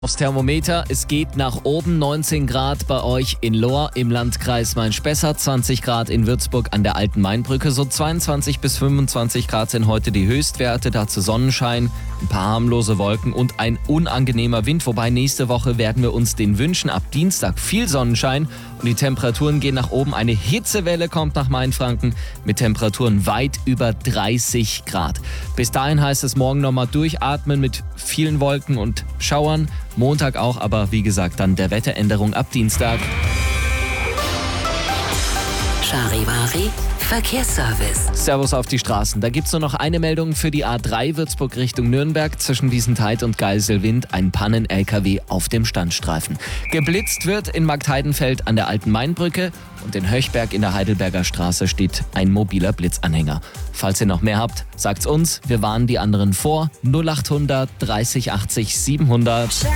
Aufs Thermometer, es geht nach oben, 19 Grad bei euch in Lohr im Landkreis Main-Spessart, 20 Grad in Würzburg an der Alten Mainbrücke, so 22 bis 25 Grad sind heute die Höchstwerte, dazu Sonnenschein, ein paar harmlose Wolken und ein unangenehmer Wind, wobei nächste Woche werden wir uns den wünschen, ab Dienstag viel Sonnenschein und die Temperaturen gehen nach oben, eine Hitzewelle kommt nach Mainfranken mit Temperaturen weit über 30 Grad. Bis dahin heißt es morgen nochmal durchatmen mit vielen Wolken und Schauern. Montag auch, aber wie gesagt, dann der Wetteränderung ab Dienstag. Charivari Verkehrsservice. Servus auf die Straßen. Da gibt's nur noch eine Meldung für die A3 Würzburg Richtung Nürnberg. Zwischen Wiesentheid und Geiselwind ein Pannen-LKW auf dem Standstreifen. Geblitzt wird in Marktheidenfeld an der Alten Mainbrücke und in Höchberg in der Heidelberger Straße steht ein mobiler Blitzanhänger. Falls ihr noch mehr habt, sagt's uns. Wir warnen die anderen vor. 0800 30 80 700.